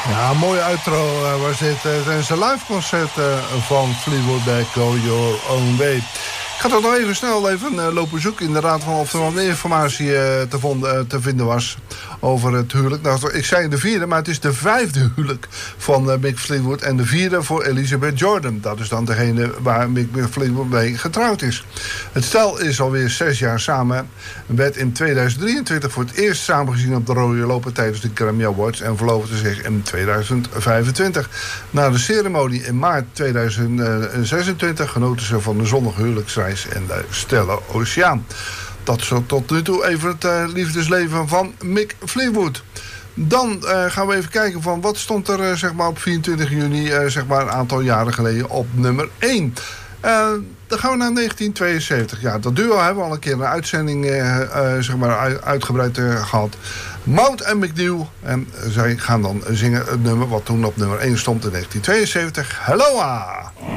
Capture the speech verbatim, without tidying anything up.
Ja, een mooie outro uh, was dit. Uh, tijdens een live concert uh, van Fleetwood Mac, Go Your Own Way. Ik ga toch nog even snel even uh, lopen zoeken inderdaad van of er wat meer informatie uh, te, vond, uh, te vinden was over het huwelijk. Nou, ik zei de vierde, maar het is de vijfde huwelijk van uh, Mick Fleetwood en de vierde voor Elizabeth Jordan. Dat is dan degene waar Mick Fleetwood mee getrouwd is. Het stel is alweer zes jaar samen. Werd in tweeduizend drieëntwintig voor het eerst samengezien op de rode loper tijdens de Grammy Awards en verloofde zich in tweeduizend vijfentwintig. Na de ceremonie in maart tweeduizend zesentwintig genoten ze van de zonnige huwelijksreis en de stille oceaan. Dat is tot nu toe even het uh, liefdesleven van Mick Fleetwood. Dan uh, gaan we even kijken van wat stond er uh, zeg maar op vierentwintig juni, uh, zeg maar een aantal jaren geleden op nummer één. Uh, dan gaan we naar negentien tweeënzeventig. Ja, dat duo hebben we al een keer een uitzending uh, uh, zeg maar uitgebreid uh, gehad. Mount en McNeil. En zij gaan dan zingen het nummer wat toen op nummer één stond in negentien tweeënzeventig. Hello!